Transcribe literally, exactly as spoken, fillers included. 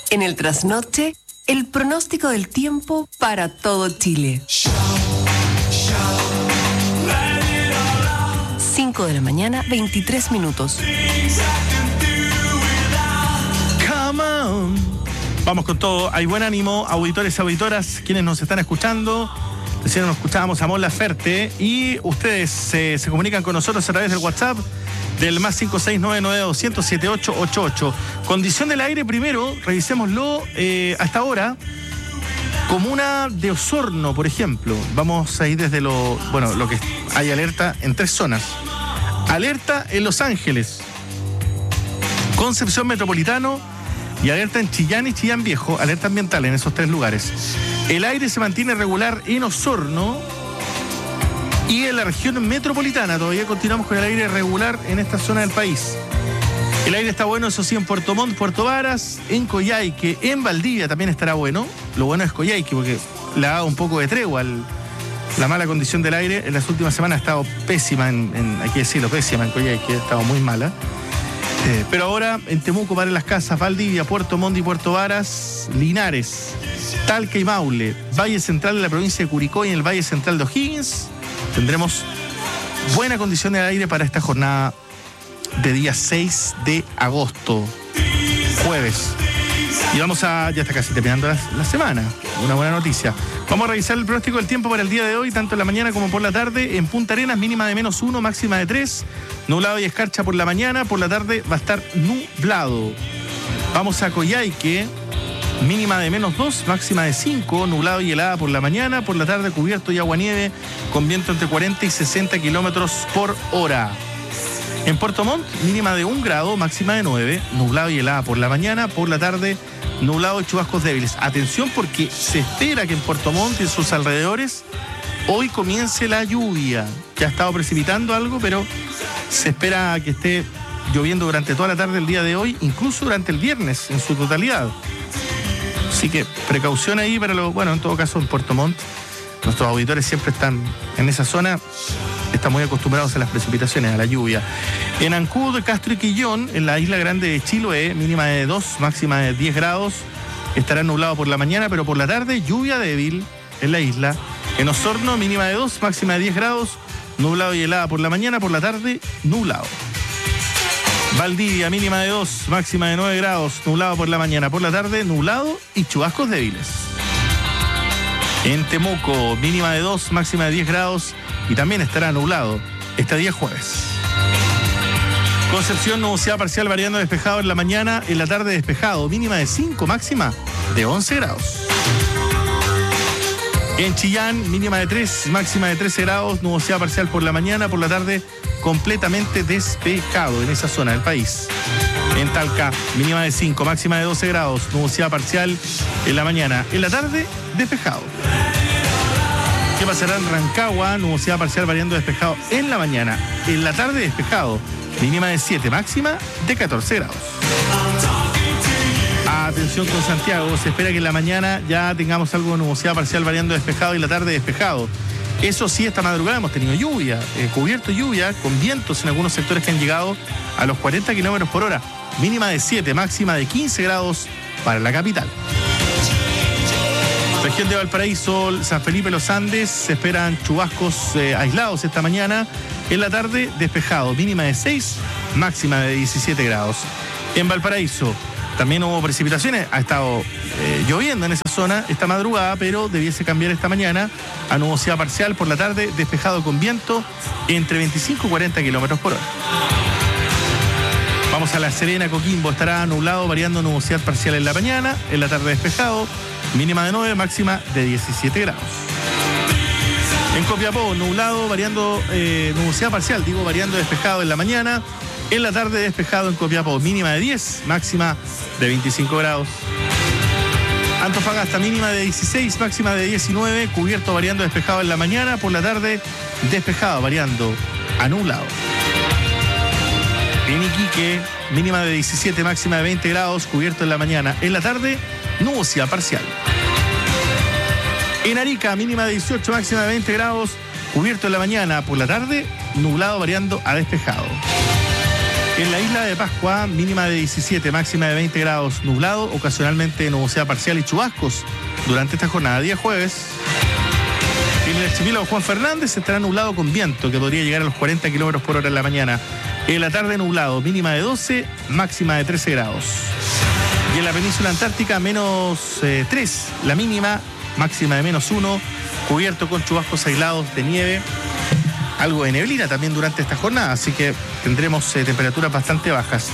En el trasnoche, el pronóstico del tiempo para todo Chile. cinco de la mañana, veintitrés minutos. Come on. Vamos con todo. Hay buen ánimo, auditores y auditoras, quienes nos están escuchando. Recién nos escuchábamos a Mon Laferte y ustedes eh, se comunican con nosotros a través del WhatsApp del más cinco seis nueve nueve dos cero siete ocho ocho ocho. Condición del aire primero, revisémoslo eh, hasta ahora. Comuna de Osorno, por ejemplo. Vamos a ir desde lo, bueno, lo que hay alerta en tres zonas. Alerta en Los Ángeles, Concepción Metropolitano y alerta en Chillán y Chillán Viejo, alerta ambiental en esos tres lugares. El aire se mantiene regular en Osorno y en la región metropolitana. Todavía continuamos con el aire regular en esta zona del país. El aire está bueno, eso sí, en Puerto Montt, Puerto Varas, en Coyhaique, en Valdivia también estará bueno. Lo bueno es Coyhaique porque le ha dado un poco de tregua al, la mala condición del aire. En las últimas semanas ha estado pésima, en, en, hay que decirlo, pésima en Coyhaique, ha estado muy mala. Eh, pero ahora en Temuco, Para las Casas, Valdivia, Puerto Montt y Puerto Varas, Linares, Talca y Maule, Valle Central de la provincia de Curicó y en el Valle Central de O'Higgins, tendremos buena condición del aire para esta jornada de día seis de agosto, jueves. Y vamos a, ya está casi terminando la, la semana, una buena noticia. Vamos a revisar el pronóstico del tiempo para el día de hoy, tanto en la mañana como por la tarde. En Punta Arenas, mínima de menos uno, máxima de tres. Nublado y escarcha por la mañana, por la tarde va a estar nublado. Vamos a Coyhaique, mínima de menos dos, máxima de cinco, nublado y helada por la mañana, por la tarde cubierto y aguanieve, con viento entre cuarenta y sesenta kilómetros por hora. En Puerto Montt, mínima de un grado, máxima de nueve, nublado y helada por la mañana, por la tarde, nublado y chubascos débiles. Atención porque se espera que en Puerto Montt y en sus alrededores hoy comience la lluvia. Ya ha estado precipitando algo, pero se espera que esté lloviendo durante toda la tarde del día de hoy, incluso durante el viernes en su totalidad. Así que precaución ahí para lo, bueno, en todo caso en Puerto Montt, nuestros auditores siempre están en esa zona, están muy acostumbrados a las precipitaciones, a la lluvia. En Ancud, Castro y Quillón, en la isla grande de Chiloé, mínima de dos, máxima de diez grados, estará nublado por la mañana, pero por la tarde lluvia débil en la isla. En Osorno, mínima de dos, máxima de diez grados, nublado y helada por la mañana, por la tarde nublado. Valdivia, mínima de dos, máxima de nueve grados, nublado por la mañana, por la tarde nublado y chubascos débiles. En Temuco, mínima de dos, máxima de diez grados y también estará nublado este día jueves. Concepción, nubosidad parcial variando despejado en la mañana, en la tarde despejado, mínima de cinco, máxima de once grados. En Chillán, mínima de tres, máxima de trece grados, nubosidad parcial por la mañana, por la tarde completamente despejado en esa zona del país. En Talca, mínima de cinco, máxima de doce grados, nubosidad parcial en la mañana, en la tarde despejado. ¿Qué pasará en Rancagua? Nubosidad parcial variando despejado en la mañana, en la tarde despejado, mínima de siete, máxima de catorce grados. Atención con Santiago, se espera que en la mañana ya tengamos algo de nubosidad parcial variando despejado y la tarde despejado. Eso sí, esta madrugada hemos tenido lluvia, eh, cubierto lluvia, con vientos en algunos sectores que han llegado a los cuarenta kilómetros por hora. Mínima de siete, máxima de quince grados para la capital. Región de Valparaíso, San Felipe, Los Andes, se esperan chubascos eh, aislados esta mañana. En la tarde, despejado, mínima de seis, máxima de diecisiete grados. En Valparaíso también hubo precipitaciones, ha estado eh, lloviendo en esa zona esta madrugada, pero debiese cambiar esta mañana a nubosidad parcial, por la tarde despejado con viento entre veinticinco y cuarenta kilómetros por hora. Vamos a La Serena, Coquimbo, estará nublado, variando nubosidad parcial en la mañana, en la tarde despejado, mínima de nueve, máxima de diecisiete grados. En Copiapó, nublado, variando eh, nubosidad parcial, digo, variando despejado en la mañana, en la tarde despejado en Copiapó, mínima de diez, máxima de veinticinco grados. Antofagasta, mínima de dieciséis, máxima de diecinueve, cubierto variando despejado en la mañana, por la tarde despejado variando a nublado. En Iquique, mínima de diecisiete, máxima de veinte grados, cubierto en la mañana, en la tarde nubosidad parcial. En Arica, mínima de dieciocho, máxima de veinte grados, cubierto en la mañana, por la tarde nublado variando a despejado. En la isla de Pascua, mínima de diecisiete, máxima de veinte grados, nublado, ocasionalmente nubosidad parcial y chubascos durante esta jornada. Día jueves, en el archipiélago Juan Fernández estará nublado con viento, que podría llegar a los cuarenta kilómetros por hora en la mañana. En la tarde nublado, mínima de doce, máxima de trece grados. Y en la península antártica, menos eh, tres, la mínima, máxima de menos uno, cubierto con chubascos aislados de nieve. Algo de neblina también durante esta jornada, así que tendremos eh, temperaturas bastante bajas.